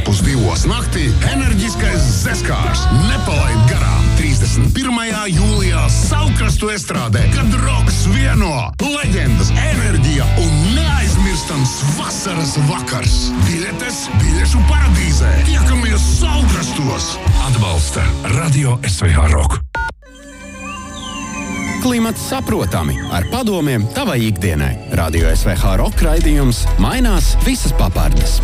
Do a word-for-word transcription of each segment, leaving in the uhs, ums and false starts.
Pusdivos naktī enerģiskais Zeskārs nepalaid garām. trīsdesmit pirmajā jūlijā Saulkrastu estrādē, kad roks vieno leģendas, enerģija un neaizmirstams vasaras vakars. Biļetes biļešu paradīzē. Tiekamies Saulkrastos. Atbalsta Radio S V H Rock. Klimats saprotami ar padomiem tavai ikdienai. Radio S V H Rock raidījums mainās visas papardes.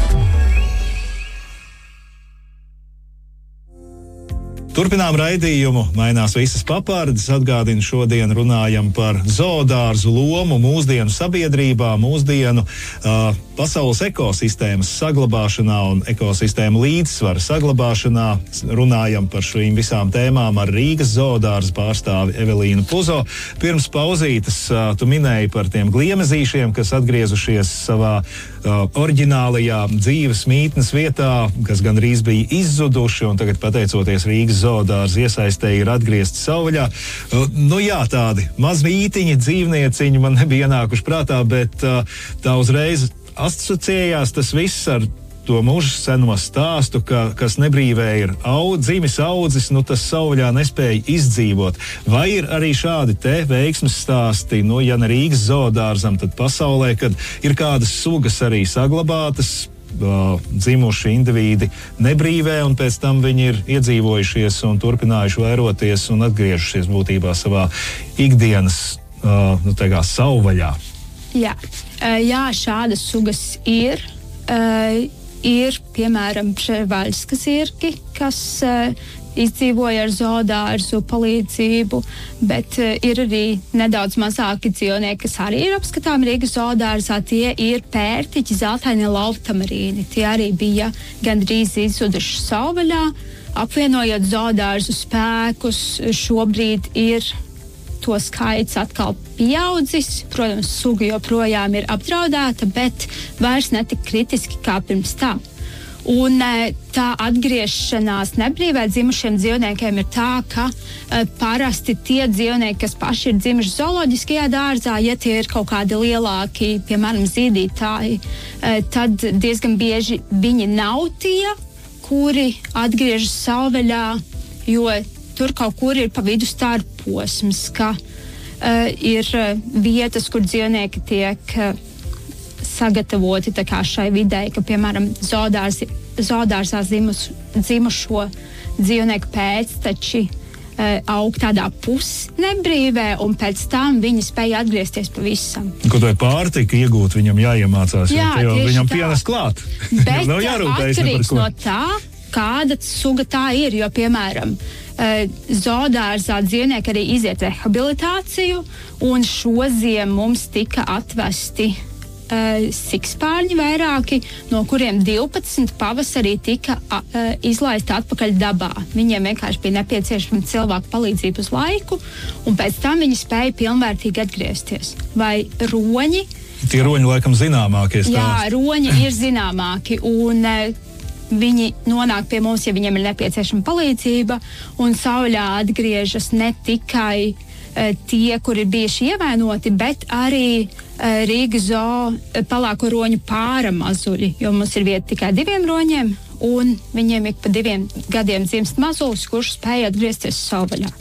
Turpinām raidījumu, mainās visas papardes. Atgādinu, šodien runājam par zoodārzu lomu mūsdienu sabiedrībā, mūsdienu uh, pasaules ekosistēmas saglabāšanā un ekosistēmu līdzsvara saglabāšanā. Runājam par šīm visām tēmām ar Rīgas zoodārza pārstāvi Evelīnu Puzo. Pirms pauzītes uh, tu minēji par tiem gliemezīšiem, kas atgriezušies savā uh, oriģinālajā dzīves mītnes vietā, kas gandrīz bija izzuduši, un tagad, pateicoties Rīgas zoodārza iesaistēji, ir atgriezti savvaļā. Uh, nu jā, tādi mazvītiņi, dzīvnieciņi man nebija ienākuši prātā, bet uh, tā uzreiz asociējās tas viss ar to mūža seno stāstu, ka, kas nebrīvē ir aud, dzimis audzis, nu tas savvaļā nespēja izdzīvot. Vai ir arī šādi te veiksmes stāsti, nu ja ne Rīgas zoodārzam, tad pasaulē, kad ir kādas sugas arī saglabātas, uh, dzimuši indivīdi nebrīvē, un pēc tam viņi ir iedzīvojušies un turpinājuši vairoties un atgriežušies būtībā savā ikdienas uh, nu, tā savvaļā? Jā. Uh, jā, šādas sugas ir. Uh, ir, piemēram, Převaļska zirgi, kas uh, izdzīvoja ar zoodārzu palīdzību, bet uh, ir arī nedaudz mazāki dzīvnieki, kas arī ir apskatāmi Rīgas zoodārzā. Tie ir pērtiķi, zeltainie lauvtamarīni. Tie arī bija gandrīz izzuduši savvaļā. Apvienojot zoodārzu spēkus, šobrīd ir to skaits atkal pieaudzis. Protams, suga joprojām ir apdraudēta, bet vairs netik kritiski kā pirms tam. Un tā atgriešanās nebrīvē dzimušiem dzīvniekiem ir tā, ka uh, parasti tie dzīvnieki, kas paši ir dzimuši zooloģiskajā dārzā, ja tie ir kaut kādi lielāki, piemēram, zīdītāji, uh, tad diezgan bieži viņi nav tie, kuri atgriežas savvaļā, jo tur kaut kur ir pa vidu starposms, ka uh, ir uh, vietas, kur dzīvnieki tiek uh, sagatavoti tā kā šai videi, ka, piemēram, zoodārzi, zoodārzā dzimus, dzimušo dzīvnieku pēcteči uh, aug tādā pusnebrīvē, un pēc tam viņi spēja atgriezties pavisam. Ko to ir pārtika iegūt, viņam jāiemācās, Jā, jo viņam tā. Pienes klāt. Bet atkarīgs no tā, kāda suga tā ir, jo, piemēram, zoodārzā dzīvnieki arī iziet rehabilitāciju, un šoziem mums tika atvesti uh, sikspārņi vairāki, no kuriem divpadsmit pavasarī tika uh, izlaisti atpakaļ dabā. Viņiem vienkārši bija nepieciešama cilvēku palīdzība uz laiku, un pēc tam viņi spēja pilnvērtīgi atgriezties. Vai roņi? Tie roņi laikam zināmākie stāsti. Jā, roņi ir zināmāki, un uh, viņi nonāk pie mums, ja viņiem ir nepieciešama palīdzība, un savvaļā atgriežas ne tikai uh, tie, kuri ir bijuši ievainoti, bet arī uh, Rīgas zoo palāko roņu pāra mazuļi, jo mums ir vieta tikai diviem roņiem, un viņiem ik pa diviem gadiem dzimst mazulis, kurš spēja atgriezties savvaļā.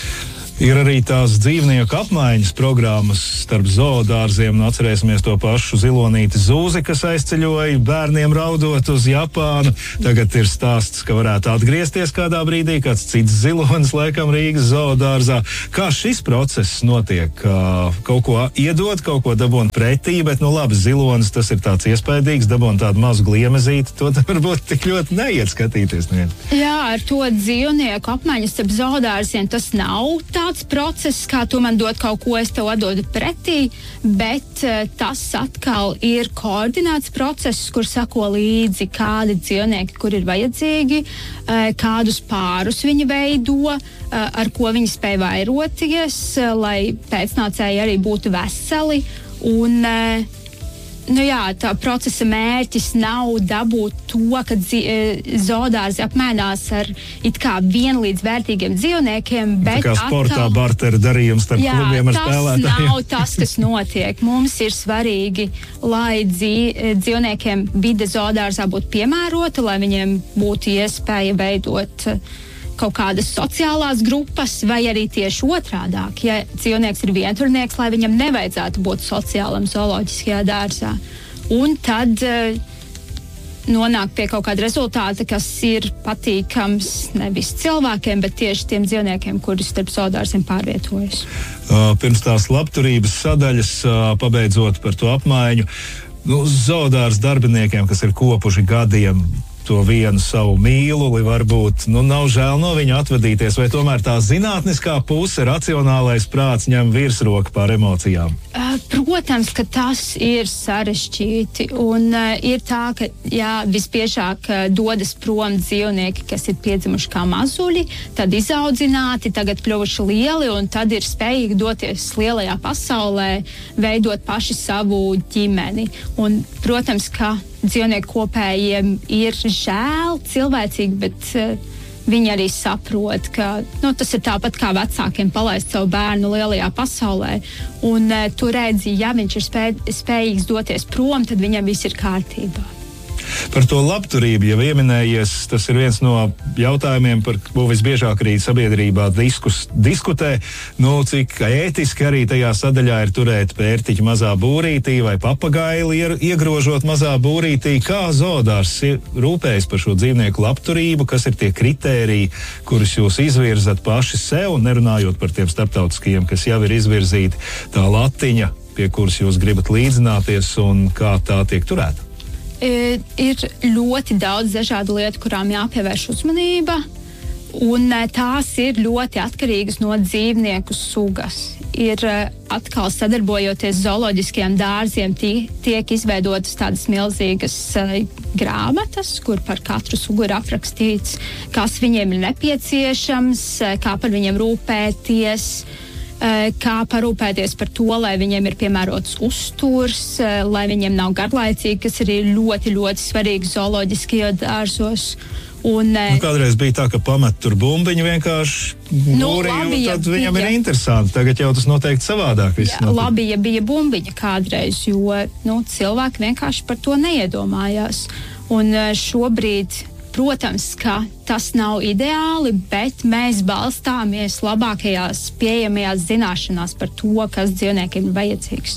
Ir arī tās dzīvnieku apmaiņas programmas starp zoodārziem. Nu, atcerēsimies to pašu zilonīti Zūzi, kas aizceļoja bērniem raudot uz Japānu. Tagad ir stāsts, ka varētu atgriezties kādā brīdī kāds cits zilonis, laikam, Rīgas zoodārzā. Kā šis process notiek? Kaut ko iedod, kaut ko dabūn pretī, bet, nu labi, zilonis tas ir tāds iespaidīgs, dabūn tādu mazu gliemezīti, to varbūt tik ļoti neiet skatīties. Nevien. Jā, ar to dzīvnieku apmaiņas starp zoodārziem tas nav tāds process, kā tu man dod kaut ko, es tev atdodu pretī, bet uh, tas atkal ir koordinēts process, kur sako līdzi kādi dzīvnieki, kur ir vajadzīgi, uh, kādus pārus viņi veido, uh, ar ko viņi spēj vairoties, uh, lai pēcnācēji arī būtu veseli. Un uh, Nu jā, tā procesa mērķis nav dabūt to, ka dzi- zoodārzi apmainās ar it kā vienlīdz vērtīgiem dzīvniekiem, bet tā kā sportā atkal, bartera darījums starp jā, klubiem ar tas spēlētājiem. nav tas, kas notiek. Mums ir svarīgi, lai dzī, dzīvniekiem vide zoodārzā būtu piemērota, lai viņiem būtu iespēja veidot kaut kādas sociālās grupas, vai arī tieši otrādāk, ja dzīvnieks ir vienturnieks, lai viņam nevajadzētu būt sociālam zooloģiskajā dārzā. Un tad uh, nonāk pie kaut kāda rezultāta, kas ir patīkams nevis cilvēkiem, bet tieši tiem dzīvniekiem, kuri starp zoodārziem pārvietojas. Uh, pirms tās labturības sadaļas, uh, pabeidzot par to apmaiņu, nu, zoodārza darbiniekiem, kas ir kopuši gadiem to vienu savu mīluli, varbūt nu, nav žēl no viņa atvadīties, vai tomēr tā zinātniskā puse, racionālais prāts ņem virsroku pār emocijām? Uh, protams, ka tas ir sarežģīti, un uh, ir tā, ka jā, visbiežāk uh, dodas prom dzīvnieki, kas ir piedzimuši kā mazuļi, tad izaudzināti, tagad kļuvuši lieli, un tad ir spējīgi doties lielajā pasaulē, veidot paši savu ģimeni. Un, protams, ka dzīvnieku kopējiem ir žēl cilvēcīgi, bet uh, viņi arī saprot, ka nu, tas ir tāpat kā vecākiem palaist savu bērnu lielajā pasaulē. Un uh, tu redzi, ja viņš ir spēj, spējīgs doties prom, tad viņam viss ir kārtībā. Par to labturību jau ieminējies, tas ir viens no jautājumiem, par ko visbiežāk arī sabiedrībā diskus, diskutē, nu, cik ētiski arī tajā sadaļā ir turēt pērtiķu mazā būrītī vai papagaili iegrožot mazā būrītī. Kā zoodārs rūpējas par šo dzīvnieku labturību, kas ir tie kritēriji, kurus jūs izvirzat paši sev, nerunājot par tiem starptautiskajiem, kas jau ir izvirzīti, tā latiņa, pie kuras jūs gribat līdzināties un kā tā tiek turēta? Ir ļoti daudz dažādu lietu, kurām jāpievērš uzmanība, un tās ir ļoti atkarīgas no dzīvnieku sugas. Ir atkal sadarbojoties zooloģiskajiem dārziem, tie, tiek izveidotas tādas milzīgas uh, grāmatas, kur par katru sugu ir aprakstīts, kas viņiem ir nepieciešams, kā par viņiem rūpēties, kā parūpēties par to, lai viņiem ir piemērots uzturs, lai viņiem nav garlaicīgi, kas arī ļoti, ļoti svarīgi zooloģiskajos dārzos. Un, nu, kādreiz bija tā, ka pamet tur bumbiņu vienkārši nu, būrī, labi, un tad ja viņam bija. Ir interesanti. Tagad jau tas noteikti savādāk viss Jā, notiek. labi, ja bija bumbiņa kādreiz, jo nu, cilvēki vienkārši par to neiedomājās. Un šobrīd, protams, ka tas nav ideāli, bet mēs balstāmies labākajās pieejamajās zināšanās par to, kas dzīvniekiem ir vajadzīgs.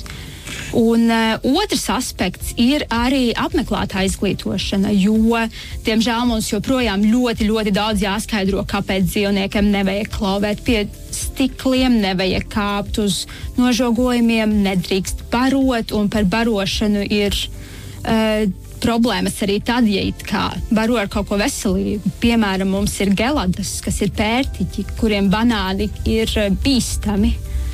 Un uh, otrs aspekts ir arī apmeklētāja izglītošana, jo, diemžēl, mums joprojām ļoti, ļoti daudz jāskaidro, kāpēc dzīvniekiem nevajag klauvēt pie stikliem, nevajag kāpt uz nožogojumiem, nedrīkst barot, un par barošanu ir uh, problēmas arī tad, ja it kā baro ar kaut ko veselīgu. Piemēram, mums ir geladas, kas ir pērtiķi, kuriem banāni ir bīstami.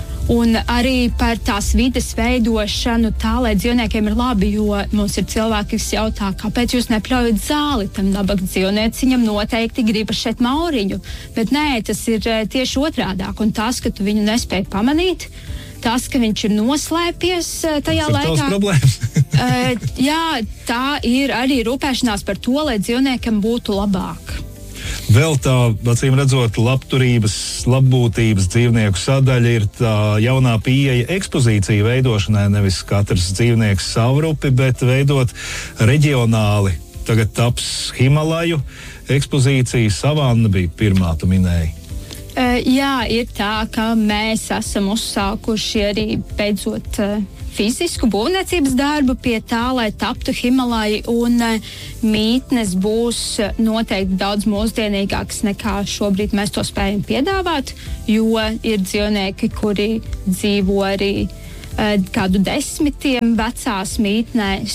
Un arī par tās vides veidošanu tā, lai dzīvniekiem ir labi, jo mums ir cilvēki, kas jautā, kāpēc jūs nepļaujat zāli tam nabaga dzīvnieciņam, noteikti gribas šeit mauriņu. Bet nē, tas ir tieši otrādāk. Un tas, ka tu viņu nespēji pamanīt, tas, ka viņš ir noslēpies tajā tas laikā. Tas ir problēmas. uh, jā, tā ir arī rūpēšanās par to, lai dzīvniekam būtu labāk. Vēl tā, acīm redzot, labturības, labbūtības dzīvnieku sadaļa ir tā jaunā pieeja ekspozīcija veidošanai, nevis katrs dzīvnieks savrupi, bet veidot reģionāli. Tagad taps Himalaju ekspozīcija, Savanna bija pirmā, tu minēji. Uh, jā, ir tā, ka mēs esam uzsākuši arī beidzot uh, fizisku būvniecības darbu pie tā, lai taptu Himalaja, un uh, mītnes būs noteikti daudz mūsdienīgākas nekā šobrīd mēs to spējam piedāvāt, jo ir dzīvnieki, kuri dzīvo arī uh, kādu desmitiem vecās mītnēs.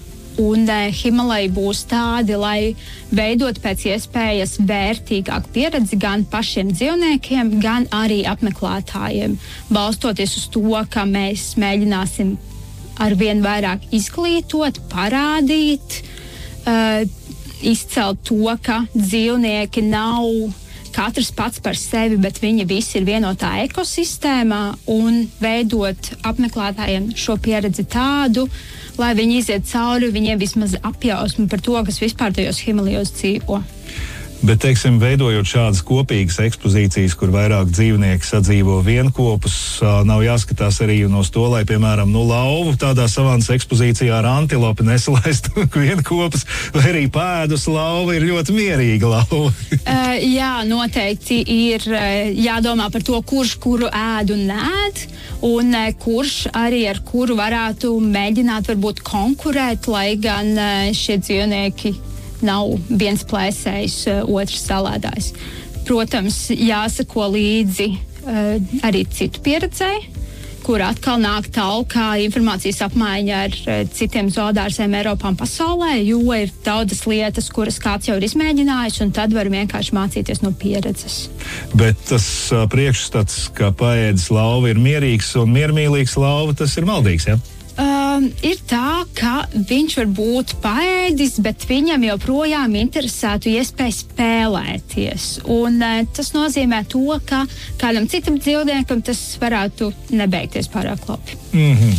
Un uh, Himalaja būs tādi, lai veidot pēc iespējas vērtīgāku pieredzi gan pašiem dzīvniekiem, gan arī apmeklētājiem. Balstoties uz to, ka mēs mēģināsim arvien vairāk izglītot, parādīt, uh, izcelt to, ka dzīvnieki nav katrs pats par sevi, bet viņi visi ir vienotā ekosistēmā, un veidot apmeklētājiem šo pieredzi tādu, lai viņi iziet cauri, viņiem vismaz apjausmi par to, kas vispār tajos Himalajos dzīvo. Bet, teiksim, veidojot šādas kopīgas ekspozīcijas, kur vairāk dzīvnieki sadzīvo vienkopus, nav jāskatās arī uz to, lai, piemēram, nu, lauvu tādā savānas ekspozīcijā ar antilopi nesalaistu vienkopus, vai arī pēdus lauva ir ļoti mierīga lauva. uh, jā, noteikti ir uh, jādomā par to, kurš kuru ēd un nēd, un uh, kurš arī ar kuru varētu mēģināt varbūt konkurēt, lai gan uh, šie dzīvnieki nav viens plēsējs, otrs salādājs. Protams, jāsako līdzi uh, arī citu pieredzei, kur atkal nāk tālākā informācijas apmaiņa ar uh, citiem zoodārziem Eiropā un pasaulē, jo ir daudzas lietas, kuras kāds jau ir izmēģinājis, un tad var vienkārši mācīties no pieredzes. Bet tas uh, priekšstats, ka paēdis lauva ir mierīgs un miermīlīgs lauva, tas ir maldīgs, ja? Um, ir tā, ka viņš var būt paēdis, bet viņam joprojām interesētu iespēju spēlēties. Un uh, tas nozīmē to, ka kādam citam dzīvniekam tas varētu nebeigties pārāk labi. Mm-hmm.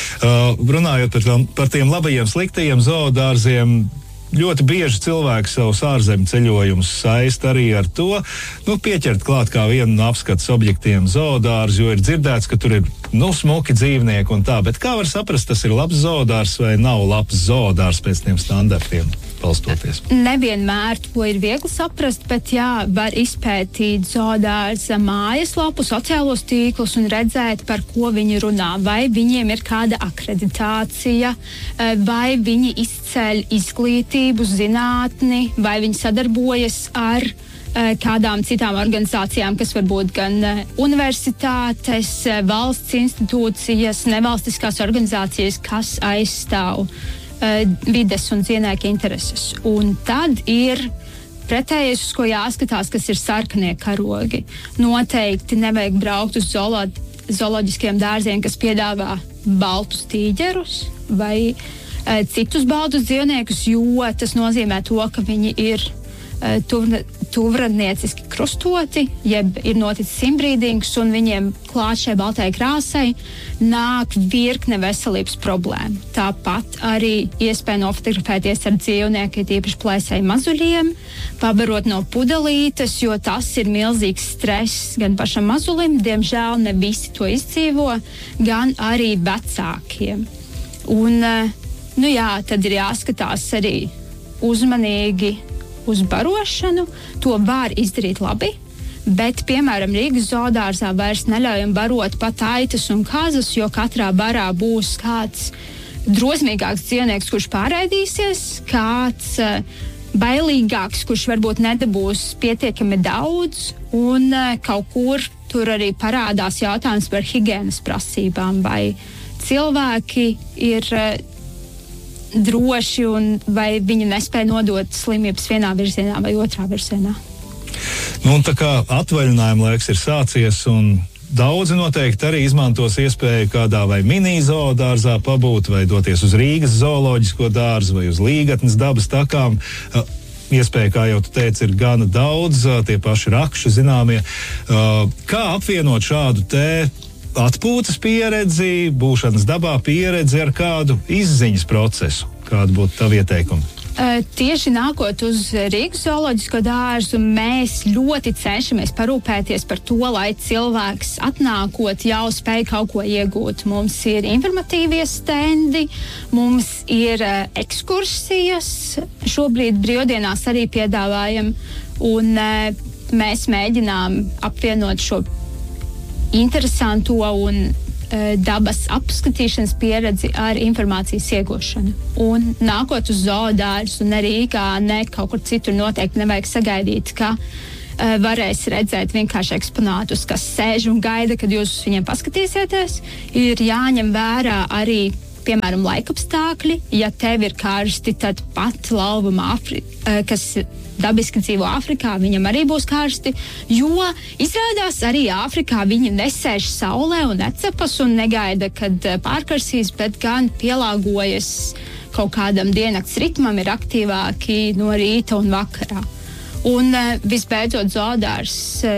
Uh, runājot par, tam, par tiem labajiem, sliktajiem zoodārziem, ļoti bieži cilvēki savus ārzemju ceļojumus saist arī ar to, nu, pieķert klāt kā vienu no apskates objektiem zoodārzu, jo ir dzirdēts, ka tur ir, nu, smuki dzīvnieki un tā, bet kā var saprast, tas ir labs zoodārs vai nav labs zoodārs pēc tiem standartiem balstoties? Nevienmēr to ir viegli saprast, bet jā, var izpētīt zoodārza mājaslapu, sociālos tīklus un redzēt, par ko viņi runā, vai viņiem ir kāda akreditācija, vai viņi izceļ izglītību, zinātni, vai viņi sadarbojas ar kādām citām organizācijām, kas varbūt gan universitātes, valsts institūcijas, nevalstiskās organizācijas, kas aizstāv vides un dzīvnieku intereses. Un tad ir pretējais, uz ko jāskatās, kas ir sarkanie karogi. Noteikti nevajag braukt uz zoolo- zooloģiskiem dārziem, kas piedāvā baltus tīģerus vai e, citus baltus dzīvniekus, jo tas nozīmē to, ka viņi ir e, tuvna, tuvradnieciski krustoti, jeb ir noticis inbrīdings, un viņiem klāt šai baltai krāsai nāk virkne veselības problēmu. Tāpat arī iespēja nofotografēties ar dzīvnieku, tīpaši plēsēju mazuļiem, pabarot no pudelītes, jo tas ir milzīgs stress gan pašam mazulim, diemžēl ne visi to izdzīvo, gan arī vecākiem. Un, nu jā, tad ir jāskatās arī uzmanīgi uz barošanu. To var izdarīt labi, bet, piemēram, Rīgas zoodārzā vairs neļaujam barot pat aitas un kazas, jo katrā barā būs kāds drosmīgāks dzīvnieks, kurš pārēdīsies, kāds uh, bailīgāks, kurš varbūt nedabūs pietiekami daudz, un uh, kaut kur tur arī parādās jautājums par higienas prasībām, vai cilvēki ir uh, droši un vai viņi nespēja nodot slimības vienā virzienā vai otrā virzienā. Nu, un tā kā atvaļinājuma laiks ir sācies, un daudzi noteikti arī izmantos iespēju kādā vai mini zoodārzā pabūt, vai doties uz Rīgas zooloģisko dārzu, vai uz Līgatnes dabas takām. Iespēja, kā jau tu teici, ir gana daudz, tie paši rakši zināmie. Kā apvienot šādu te atpūtas pieredzi, būšanas dabā pieredzi ar kādu izziņas procesu? Kāda būtu tava ieteikuma? Uh, tieši nākot uz Rīgas zooloģisko dārzu, mēs ļoti cenšamies parūpēties par to, lai cilvēks atnākot jau spēj kaut ko iegūt. Mums ir informatīvie stendi, mums ir uh, ekskursijas, šobrīd brīvdienās arī piedāvājam, un uh, mēs mēģinām apvienot šo interesanto un e, dabas apskatīšanas pieredzi ar informācijas iegūšanu. Un nākot uz zoodārzu un arī kā ne kaut kur citur noteikti nevajag sagaidīt, ka e, varēs redzēt vienkārši eksponātus, kas sēž un gaida, kad jūs uz viņiem paskatīsieties. Ir jāņem vērā arī, piemēram, laikapstākļi. Ja tev ir karsti, tad pat lauvam Afri, e, kas dabiski dzīvo Āfrikā, viņam arī būs karsti, jo izrādās arī Āfrikā viņi nesēž saulē un necepas un negaida, kad pārkarsīs, bet gan pielāgojas kaut kādam diennakts ritmam, ir aktīvāki no rīta un vakarā. Un visbeidzot, zoodārs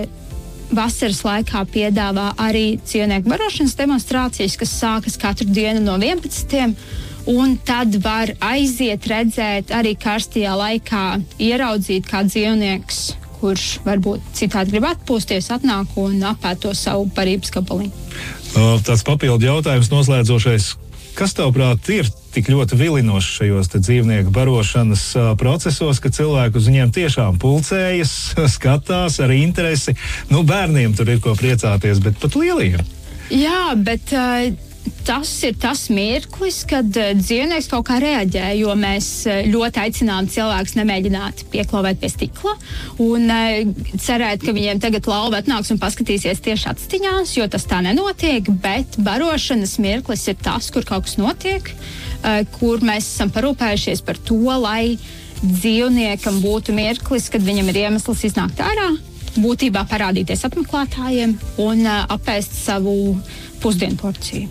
vasaras laikā piedāvā arī dzīvnieku barošanas demonstrācijas, kas sākas katru dienu no vienpadsmitiem. Un tad var aiziet, redzēt arī karstajā laikā, ieraudzīt kā dzīvnieks, kurš varbūt citādi grib atpūsties, atnāk un apēd to savu barības gabaliņu. Tāds papildu jautājums noslēdzošais. Kas tavuprāt ir tik ļoti vilinošs šajos te dzīvnieku barošanas uh, procesos, ka cilvēki uz viņiem tiešām pulcējas, skatās ar interesi? Nu, bērniem tur ir ko priecāties, bet pat lieliem. Jā, bet uh, tas ir tas mirklis, kad uh, dzīvnieks kaut kā reaģē, jo mēs uh, ļoti aicinām cilvēkus nemēģināt pieklauvēt pie stikla un uh, cerēt, ka viņiem tagad lauva atnāks un paskatīsies tieši atstiņās, jo tas tā nenotiek, bet barošanas mirklis ir tas, kur kaut kas notiek, uh, kur mēs esam parūpējušies par to, lai dzīvniekam būtu mirklis, kad viņam ir iemesls iznākt ārā, būtībā parādīties apmeklētājiem un uh, apēst savu pusdienu porciju.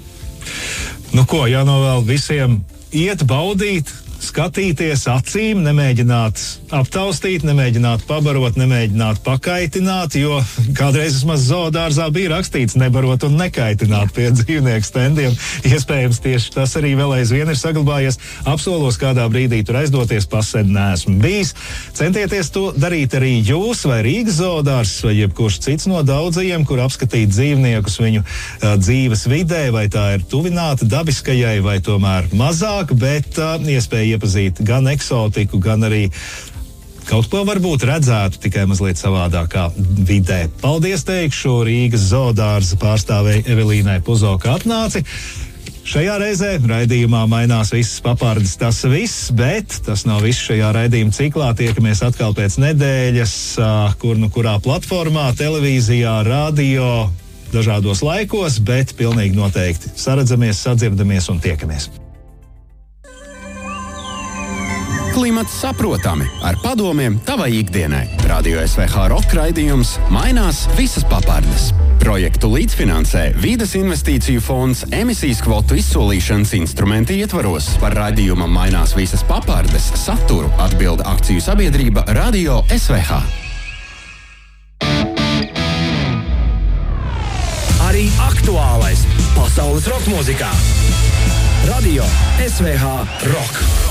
Nu ko, jānovēl visiem iet baudīt, skatīties acīm, nemēģināt aptaustīt, nemēģināt pabarot, nemēģināt pakaitināt, jo kādreiz vismaz zoodārzā bija rakstīts nebarot un nekaitināt pie dzīvnieku standiem. Iespējams, tieši tas arī vēl aizvien ir saglabājies. Apsolos kādā brīdī tur aizdoties, pasen neesmu bijis. Centieties to darīt arī jūs, vai Rīgas zoodārs, vai jebkurš cits no daudzajiem, kur apskatīt dzīvniekus viņu uh, dzīves vidē, vai tā ir tuvināta dabiskajai, vai tomēr mazāk, bet uh, iespēja iepazīt gan eksotiku, gan arī kaut ko varbūt redzētu tikai mazliet savādākā vidē. Paldies teikšu Rīgas zoodārza pārstāvei Evelīnai Puzo, ka atnāci. Šajā reizē raidījumā mainās visas papārdes, tas viss, bet tas nav viss šajā raidījuma ciklā. Tiekamies atkal pēc nedēļas, kur nu kurā platformā, televīzijā, radio, dažādos laikos, bet pilnīgi noteikti saredzamies, sadzirdamies un tiekamies. Klimats saprotami ar padomiem tavai ikdienai. Radio S V H rock raidījums mainās visas papārdes. Projektu līdzfinansē Vīdes investīciju fonds emisijas kvotu izsolīšanas instrumenti ietvaros. Par raidījumam mainās visas papārdes saturu atbilda akciju sabiedrība Radio S V H. Arī aktuālais pasaules roka mūzikā. Radio S V H Rock.